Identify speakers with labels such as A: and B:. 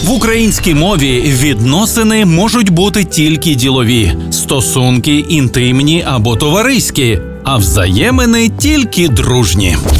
A: В українській мові відносини можуть бути тільки ділові, стосунки інтимні або товариські, а взаємини тільки дружні.